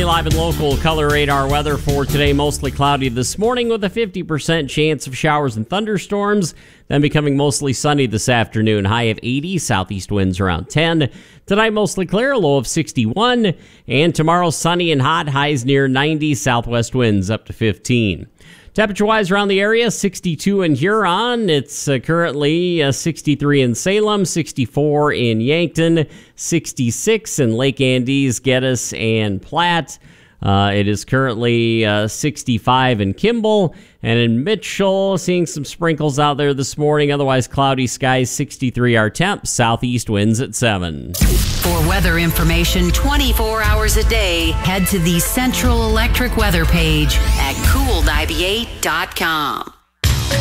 Valley Live and Local color radar weather for today. Mostly cloudy this morning with a 50% chance of showers and thunderstorms. Then becoming mostly sunny this afternoon. High of 80, southeast winds around 10. Tonight mostly clear, low of 61. And tomorrow sunny and hot, highs near 90, southwest winds up to 15. Temperature-wise around the area, 62 in Huron. It's currently 63 in Salem, 64 in Yankton, 66 in Lake Andes, Geddes, and Platte. It is currently 65 in Kimball. And in Mitchell, seeing some sprinkles out there this morning. Otherwise, cloudy skies, 63 our temp, southeast winds at 7. For weather information 24 hours a day, head to the Central Electric weather page at cool98.com.